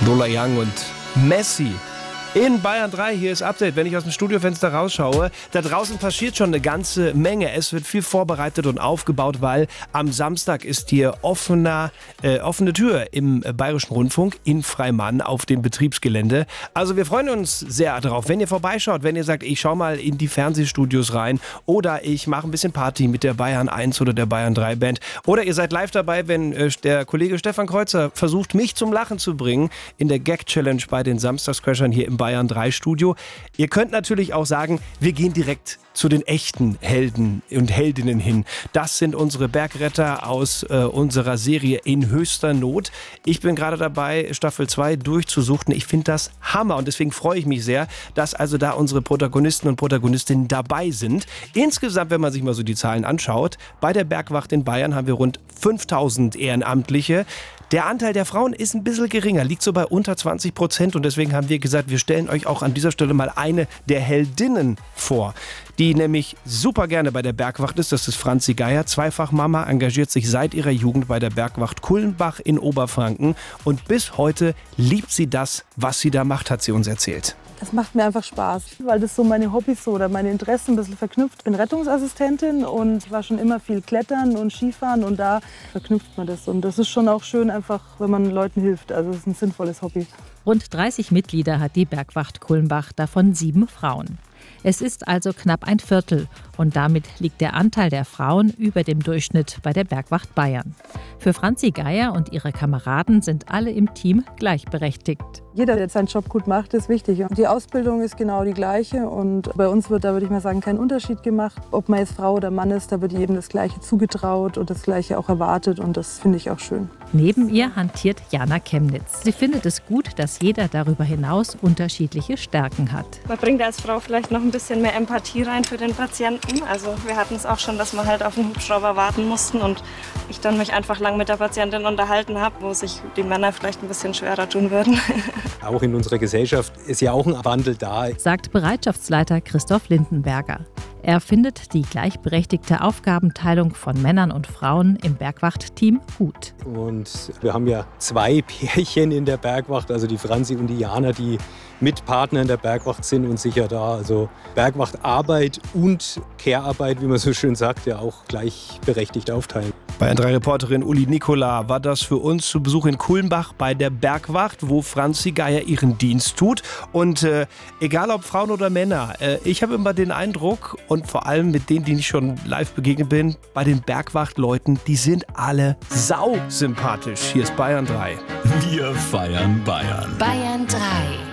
Lola Young und Messi. In Bayern 3, hier ist Update. Wenn ich aus dem Studiofenster rausschaue, da draußen passiert schon eine ganze Menge. Es wird viel vorbereitet und aufgebaut, weil am Samstag ist hier offene Tür im Bayerischen Rundfunk in Freimann auf dem Betriebsgelände. Also wir freuen uns sehr darauf, wenn ihr vorbeischaut, wenn ihr sagt, ich schau mal in die Fernsehstudios rein oder ich mache ein bisschen Party mit der Bayern 1 oder der Bayern 3 Band oder ihr seid live dabei, wenn der Kollege Stefan Kreuzer versucht, mich zum Lachen zu bringen in der Gag-Challenge bei den Samstagscrashern hier im Bayern 3 Studio. Ihr könnt natürlich auch sagen, wir gehen direkt zu den echten Helden und Heldinnen hin. Das sind unsere Bergretter aus unserer Serie In höchster Not. Ich bin gerade dabei, Staffel 2 durchzusuchten. Ich finde das Hammer und deswegen freue ich mich sehr, dass also da unsere Protagonisten und Protagonistinnen dabei sind. Insgesamt, wenn man sich mal so die Zahlen anschaut, bei der Bergwacht in Bayern haben wir rund 5000 Ehrenamtliche. Der Anteil der Frauen ist ein bisschen geringer, liegt so bei unter 20% und deswegen haben wir gesagt, wir stellen euch auch an dieser Stelle mal eine der Heldinnen vor, die nämlich super gerne bei der Bergwacht ist. Das ist Franzi Geier, Zweifachmama, engagiert sich seit ihrer Jugend bei der Bergwacht Kulmbach in Oberfranken und bis heute liebt sie das, was sie da macht, hat sie uns erzählt. Das macht mir einfach Spaß, weil das so meine Hobbys oder meine Interessen ein bisschen verknüpft. Ich bin Rettungsassistentin und war schon immer viel Klettern und Skifahren und da verknüpft man das. Und das ist schon auch schön, einfach, wenn man Leuten hilft. Also es ist ein sinnvolles Hobby. Rund 30 Mitglieder hat die Bergwacht Kulmbach, davon 7 Frauen. Es ist also knapp ein Viertel und damit liegt der Anteil der Frauen über dem Durchschnitt bei der Bergwacht Bayern. Für Franzi Geier und ihre Kameraden sind alle im Team gleichberechtigt. Jeder, der seinen Job gut macht, ist wichtig. Und die Ausbildung ist genau die gleiche und bei uns wird da, würde ich mal sagen, kein Unterschied gemacht. Ob man jetzt Frau oder Mann ist, da wird jedem das Gleiche zugetraut und das Gleiche auch erwartet und das finde ich auch schön. Neben ihr hantiert Jana Chemnitz. Sie findet es gut, dass jeder darüber hinaus unterschiedliche Stärken hat. Man bringt als Frau vielleicht noch ein bisschen mehr Empathie rein für den Patienten. Also wir hatten es auch schon, dass wir halt auf den Hubschrauber warten mussten und ich dann mich einfach lang mit der Patientin unterhalten habe, wo sich die Männer vielleicht ein bisschen schwerer tun würden. Auch in unserer Gesellschaft ist ja auch ein Wandel da, sagt Bereitschaftsleiter Christoph Lindenberger. Er findet die gleichberechtigte Aufgabenteilung von Männern und Frauen im Bergwacht-Team gut. Und wir haben ja 2 Pärchen in der Bergwacht, also die Franzi und die Jana, die Mitpartner in der Bergwacht sind und sicher da also Bergwachtarbeit und Care-Arbeit, wie man so schön sagt, ja auch gleichberechtigt aufteilen. Bayern 3 Reporterin Uli Nikola war das für uns zu Besuch in Kulmbach bei der Bergwacht, wo Franzi Geier ihren Dienst tut. Und egal ob Frauen oder Männer, ich habe immer den Eindruck und vor allem mit denen, denen ich schon live begegnet bin, bei den Bergwachtleuten, die sind alle sau sympathisch. Hier ist Bayern 3. Wir feiern Bayern. Bayern 3.